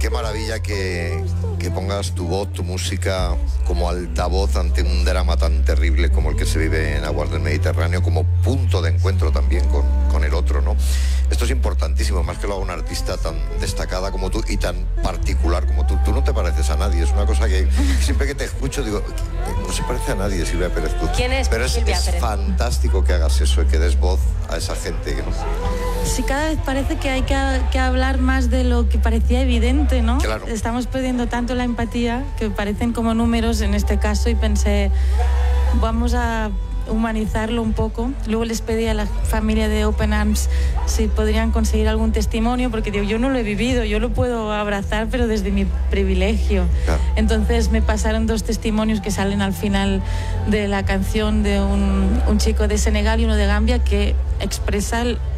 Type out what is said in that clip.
qué maravilla que pongas tu voz, tu música como altavoz ante un drama tan terrible como el que se vive en aguas del Mediterráneo, como punto de encuentro también con el otro, ¿no? Esto es importantísimo, más que lo haga una artista tan destacada como tú y tan particular como tú. Tú no te pareces a nadie, es una cosa que siempre que te escucho digo, no se parece a nadie Silvia Pérez Cruz. ¿Quién es Pero Silvia es Pérez? fantástico que hagas eso y que des voz a esa gente, ¿no? Sí, cada vez parece que hay que hablar más de lo que parecía evidente, ¿no? Claro. Estamos perdiendo tanto la empatía que parecen como números en este caso y pensé, vamos a humanizarlo un poco. Luego les pedí a la familia de Open Arms si podrían conseguir algún testimonio, porque digo, yo no lo he vivido, yo lo puedo abrazar, pero desde mi privilegio. Claro. Entonces me pasaron 2 testimonios que salen al final de la canción de un chico de Senegal y uno de Gambia que expresa